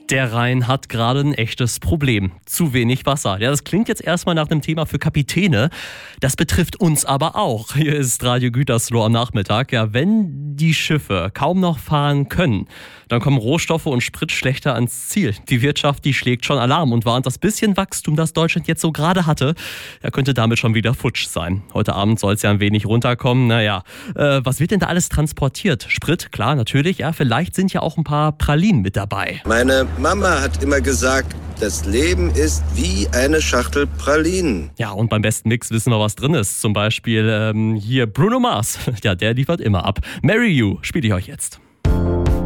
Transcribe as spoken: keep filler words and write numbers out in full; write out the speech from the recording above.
Der Rhein hat gerade ein echtes Problem. Zu wenig Wasser. Ja, das klingt jetzt erstmal nach einem Thema für Kapitäne. Das betrifft uns aber auch. Hier ist Radio Gütersloh am Nachmittag. Ja, wenn die Schiffe kaum noch fahren können, dann kommen Rohstoffe und Sprit schlechter ans Ziel. Die Wirtschaft, die schlägt schon Alarm und warnt, das bisschen Wachstum, das Deutschland jetzt so gerade hatte, ja, könnte damit schon wieder futsch sein. Heute Abend soll es ja ein wenig runterkommen. Naja, äh, was wird denn da alles transportiert? Sprit, klar, natürlich. Ja, vielleicht sind ja auch ein paar Pralinen mit dabei. Meine Mama hat immer gesagt, das Leben ist wie eine Schachtel Pralinen. Ja, und beim besten Mix wissen wir, was drin ist. Zum Beispiel ähm, hier Bruno Mars. Ja, der liefert immer ab. Marry You spiele ich euch jetzt.